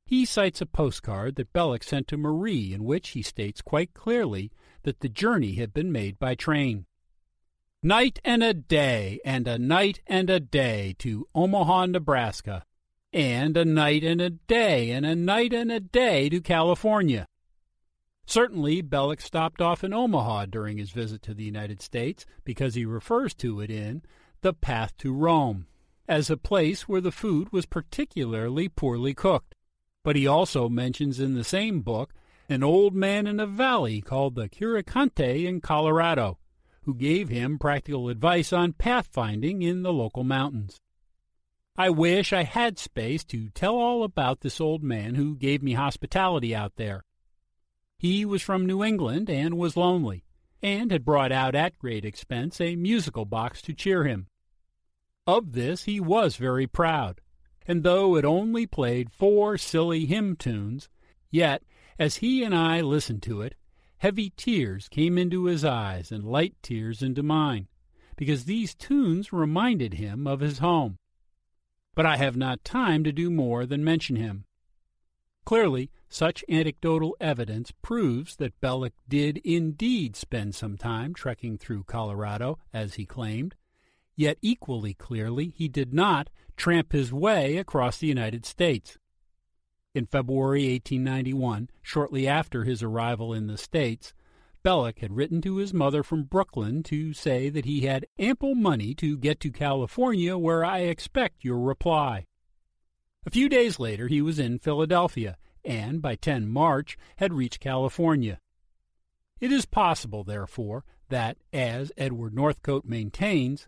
He cites a postcard that Belloc sent to Marie in which he states quite clearly that the journey had been made by train. Night and a day, and a night and a day to Omaha, Nebraska, and a night and a day, and a night and a day to California. Certainly, Belloc stopped off in Omaha during his visit to the United States because he refers to it in The Path to Rome as a place where the food was particularly poorly cooked. But he also mentions in the same book an old man in a valley called the Curicante in Colorado, who gave him practical advice on pathfinding in the local mountains. I wish I had space to tell all about this old man who gave me hospitality out there. He was from New England and was lonely, and had brought out at great expense a musical box to cheer him. Of this he was very proud, and though it only played 4 silly hymn tunes, yet, as he and I listened to it, heavy tears came into his eyes and light tears into mine, because these tunes reminded him of his home. But I have not time to do more than mention him. Clearly, such anecdotal evidence proves that Belloc did indeed spend some time trekking through Colorado, as he claimed, yet equally clearly he did not tramp his way across the United States. In February 1891, shortly after his arrival in the States, Belloc had written to his mother from Brooklyn to say that he had ample money to get to California, where I expect your reply. A few days later he was in Philadelphia, and by 10 March had reached California. It is possible, therefore, that, as Edward Northcote maintains,